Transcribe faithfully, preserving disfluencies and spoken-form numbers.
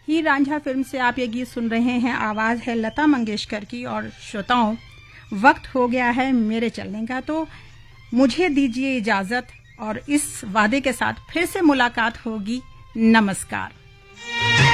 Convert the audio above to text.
Heer Ranjha film से आप ये गीत सुन रहे हैं। आवाज़ है लता मंगेशकर की। और श्रोताओं, वक्त हो गया है मेरे चलने का, तो मुझे दीजिए इजाज़त और इस वादे के साथ फिर से मुलाकात होगी। नमस्कार।